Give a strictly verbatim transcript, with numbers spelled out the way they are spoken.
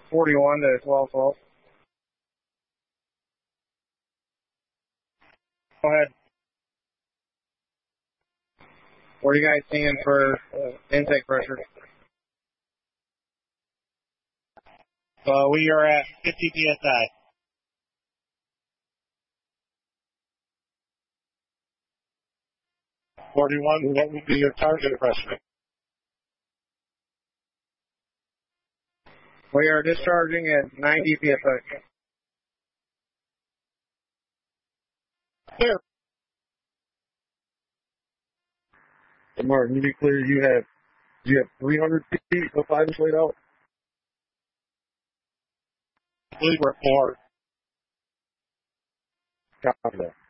forty-one to twelve twelve. Go ahead. What are you guys seeing for uh, intake pressure? Uh, we are at fifty P S I. forty-one, what would be your target pressure? We are discharging at ninety P S I. Clear. And Martin, to be clear, you have you have three hundred feet of five inch laid out? I believe we're at four. Copy that.